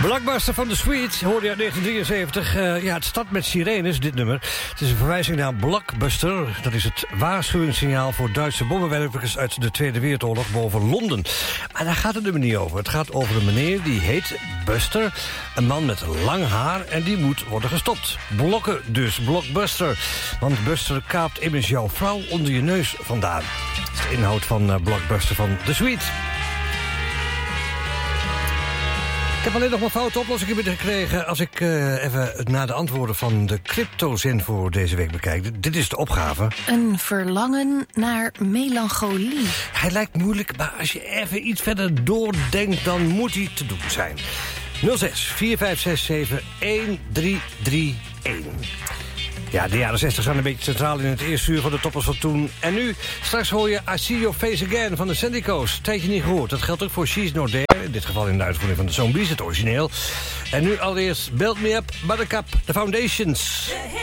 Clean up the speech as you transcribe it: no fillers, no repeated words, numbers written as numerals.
Blockbuster van The Sweets hoorde je uit 1973. Het start met sirenes, dit nummer. Het is een verwijzing naar Blockbuster. Dat is het waarschuwingssignaal voor Duitse bommenwerpers uit de Tweede Wereldoorlog boven Londen. Maar daar gaat het nummer niet over. Het gaat over een meneer die heet Buster. Een man met lang haar en die moet worden gestopt. Blokken dus, Blockbuster. Want Buster kaapt immers jouw vrouw onder je neus vandaan. Dat is de inhoud van Blockbuster van The Sweets. Ik heb alleen nog maar foute oplossingen binnengekregen als ik even naar de antwoorden van de cryptozin voor deze week bekijk. Dit is de opgave. Een verlangen naar melancholie. Hij lijkt moeilijk, maar als je even iets verder doordenkt, dan moet hij te doen zijn. 06 4567 1331. Ja, de jaren 60 zijn een beetje centraal in het eerste uur van de toppers van toen. En nu, straks hoor je I See Your Face Again van de Sandico's. Tijdje niet gehoord. Dat geldt ook voor She's Not There. In dit geval in de uitvoering van de Zombies, het origineel. En nu allereerst Build Me Up, Buttercup, The Foundations.